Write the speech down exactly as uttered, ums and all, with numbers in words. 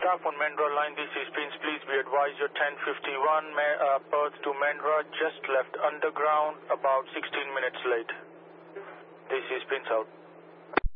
staff on Mendra line, this is Prince. Please be advised your ten fifty-one uh, Perth to Mendra just left underground about sixteen minutes late. This is Prince out.